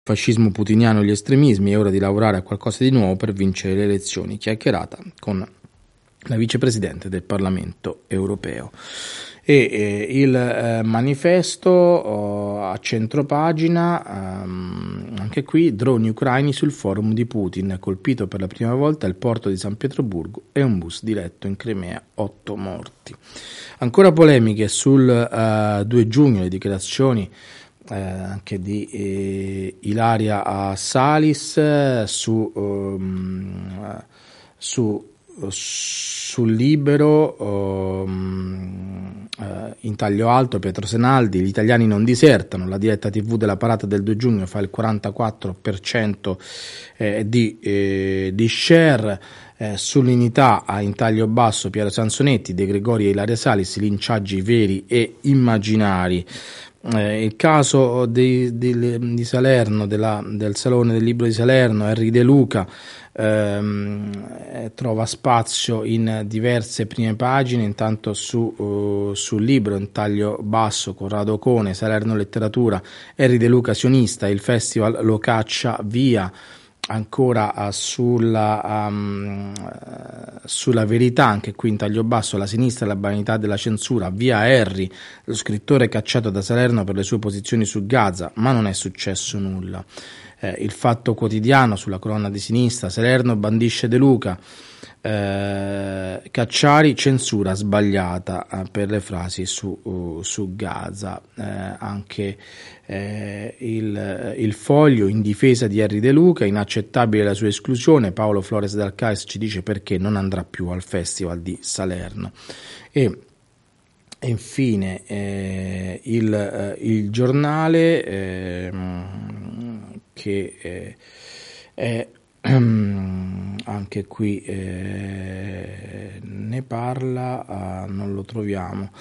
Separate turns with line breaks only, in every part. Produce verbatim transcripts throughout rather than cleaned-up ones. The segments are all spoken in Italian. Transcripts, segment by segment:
fascismo putiniano e gli estremismi, è ora di lavorare a qualcosa di nuovo per vincere le elezioni. Chiacchierata con la vicepresidente del Parlamento europeo. E eh, il eh, manifesto oh, a centropagina, ehm, anche qui droni ucraini sul forum di Putin, colpito per la prima volta il porto di San Pietroburgo e un bus diretto in Crimea, otto morti. Ancora polemiche sul eh, due giugno, le dichiarazioni eh, anche di eh, Ilaria Salis eh, su, um, su sul Libero, um, uh, in taglio alto Pietro Senaldi: gli italiani non disertano, la diretta tivù della parata del due giugno fa il quarantaquattro per cento eh, di, eh, di share. Eh, sull'unità a in taglio basso Piero Sansonetti, De Gregori e Ilaria Salis: linciaggi veri e immaginari. Eh, il caso di, di, di Salerno, della, del Salone del Libro di Salerno, Henry De Luca ehm, trova spazio in diverse prime pagine. Intanto su, uh, sul Libro in taglio basso Corrado Cone, Salerno Letteratura, Henry De Luca sionista, il festival lo caccia via. Ancora uh, sulla, um, uh, sulla Verità, anche qui in taglio basso, la sinistra e la banalità della censura, via Harry, lo scrittore cacciato da Salerno per le sue posizioni su Gaza, ma non è successo nulla. Eh, il Fatto Quotidiano, sulla colonna di sinistra, Salerno bandisce De Luca, eh, Cacciari, censura sbagliata eh, per le frasi su, uh, su Gaza. Eh, anche eh, il, il Foglio, in difesa di Henry De Luca, inaccettabile la sua esclusione, Paolo Flores Dal Cais ci dice perché non andrà più al Festival di Salerno. E E infine eh, il, eh, il Giornale eh, che eh, è anche qui eh, ne parla, ah, non lo troviamo.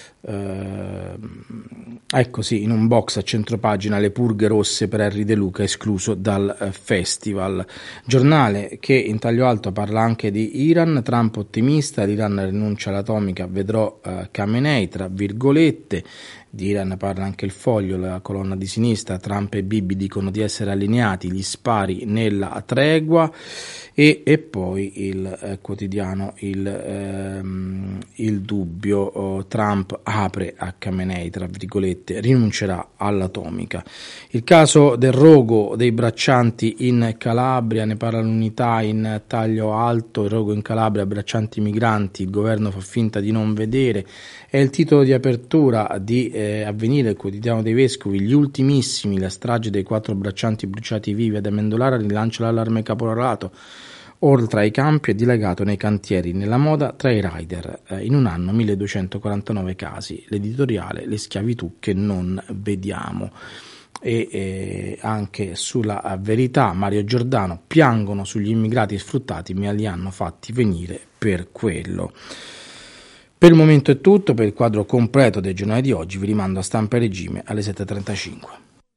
Uh, ecco sì, in un box a centropagina le purghe rosse per Henry De Luca escluso dal uh, festival. Giornale che in taglio alto parla anche di Iran, Trump ottimista, l'Iran rinuncia all'atomica, vedrò uh, Khamenei, tra virgolette. Di Iran parla anche il Foglio, la colonna di sinistra, Trump e Bibi dicono di essere allineati, gli spari nella tregua. E, e poi il eh, quotidiano il, ehm, il Dubbio, oh, Trump apre a Khamenei, tra virgolette, rinuncerà all'atomica. Il caso del rogo dei braccianti in Calabria, ne parla l'Unità in taglio alto, il rogo in Calabria, braccianti migranti, il governo fa finta di non vedere, è il titolo di apertura di eh, Avvenire, il quotidiano dei vescovi, gli ultimissimi, la strage dei quattro braccianti bruciati vivi ad Amendolara, rilancia l'allarme caporalato. Oltre ai campi è dilagato nei cantieri, nella moda, tra i rider. Eh, in un anno milleduecentoquarantanove casi. L'editoriale, le schiavitù che non vediamo. E eh, anche sulla Verità, Mario Giordano: piangono sugli immigrati sfruttati, ma li hanno fatti venire per quello. Per il momento è tutto. Per il quadro completo del giornale di oggi vi rimando a Stampa e Regime alle sette e trentacinque.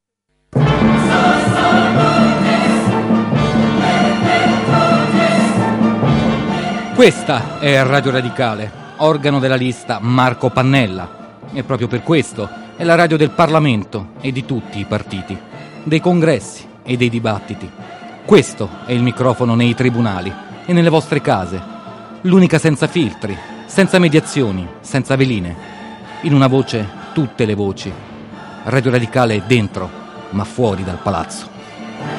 Questa è Radio Radicale, organo della lista Marco Pannella, e proprio per questo è la radio del Parlamento e di tutti i partiti, dei congressi e dei dibattiti. Questo è il microfono nei tribunali e nelle vostre case, l'unica senza filtri, senza mediazioni, senza veline, in una voce tutte le voci. Radio Radicale è dentro, ma fuori dal palazzo.